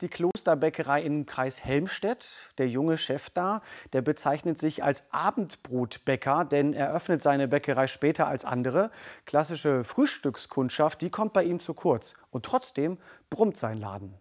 Klosterbäckerei im Kreis Helmstedt. Der junge Chef da, der bezeichnet sich als Abendbrotbäcker, denn er öffnet seine Bäckerei später als andere. Klassische Frühstückskundschaft, die kommt bei ihm zu kurz. Und trotzdem brummt sein Laden.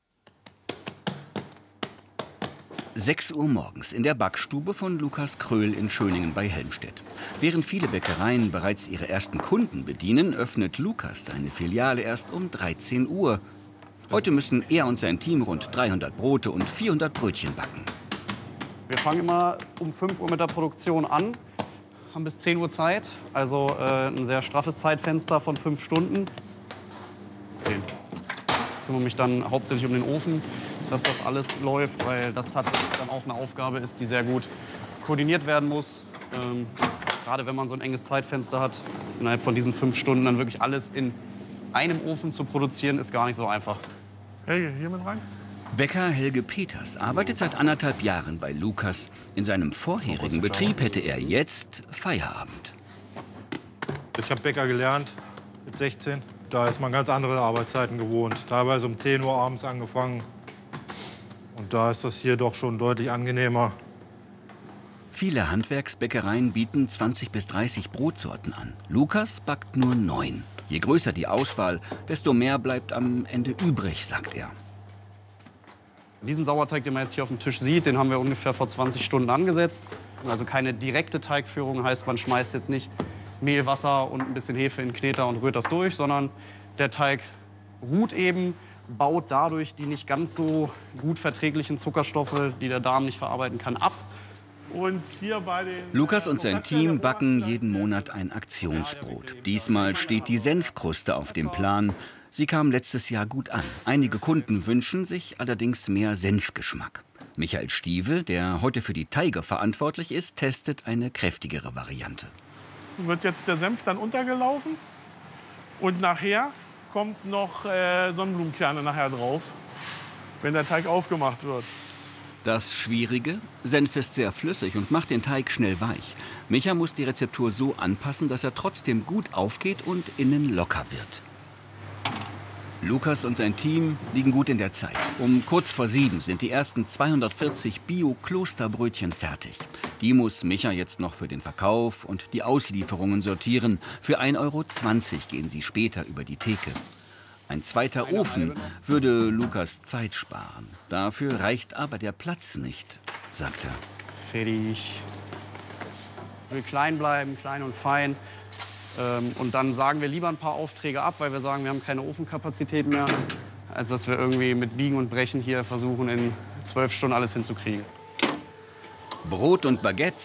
6 Uhr morgens in der Backstube von Lukas Kröll in Schöningen bei Helmstedt. Während viele Bäckereien bereits ihre ersten Kunden bedienen, öffnet Lukas seine Filiale erst um 13 Uhr. Heute müssen er und sein Team rund 300 Brote und 400 Brötchen backen. Wir fangen immer um 5 Uhr mit der Produktion an, haben bis 10 Uhr Zeit, also ein sehr straffes Zeitfenster von 5 Stunden. Okay. Ich kümmere mich dann hauptsächlich um den Ofen, dass das alles läuft, weil das tatsächlich dann auch eine Aufgabe ist, die sehr gut koordiniert werden muss. Gerade wenn man so ein enges Zeitfenster hat, innerhalb von diesen 5 Stunden dann wirklich alles in einem Ofen zu produzieren, ist gar nicht so einfach. Helge, hier mit rein. Bäcker Helge Peters arbeitet seit 1,5 Jahren bei Lukas. In seinem vorherigen Betrieb hätte er jetzt Feierabend. Ich habe Bäcker gelernt mit 16. Da ist man ganz andere Arbeitszeiten gewohnt. Teilweise um 10 Uhr abends angefangen. Und da ist das hier doch schon deutlich angenehmer. Viele Handwerksbäckereien bieten 20 bis 30 Brotsorten an. Lukas backt nur 9. Je größer die Auswahl, desto mehr bleibt am Ende übrig, sagt er. Diesen Sauerteig, den man jetzt hier auf dem Tisch sieht, den haben wir ungefähr vor 20 Stunden angesetzt. Also keine direkte Teigführung, heißt, man schmeißt jetzt nicht Mehl, Wasser und ein bisschen Hefe in den Kneter und rührt das durch, sondern der Teig ruht eben, baut dadurch die nicht ganz so gut verträglichen Zuckerstoffe, die der Darm nicht verarbeiten kann, ab. Und hier bei den Lukas und sein Team backen jeden Monat ein Aktionsbrot. Diesmal steht die Senfkruste auf dem Plan. Sie kam letztes Jahr gut an. Einige Kunden wünschen sich allerdings mehr Senfgeschmack. Michael Stieve, der heute für die Teige verantwortlich ist, testet eine kräftigere Variante. Wird jetzt der Senf dann untergelaufen und nachher kommt noch Sonnenblumenkerne nachher drauf, wenn der Teig aufgemacht wird. Das Schwierige? Senf ist sehr flüssig und macht den Teig schnell weich. Micha muss die Rezeptur so anpassen, dass er trotzdem gut aufgeht und innen locker wird. Lukas und sein Team liegen gut in der Zeit. Um kurz vor 7 sind die ersten 240 Bio-Klosterbrötchen fertig. Die muss Micha jetzt noch für den Verkauf und die Auslieferungen sortieren. Für 1,20 € gehen sie später über die Theke. Ein zweiter Ofen würde Lukas Zeit sparen. Dafür reicht aber der Platz nicht, sagt er. Fertig. Ich will klein bleiben, klein und fein. Und dann sagen wir lieber ein paar Aufträge ab, weil wir sagen, wir haben keine Ofenkapazität mehr, als dass wir irgendwie mit Biegen und Brechen hier versuchen, in 12 Stunden alles hinzukriegen. Brot und Baguette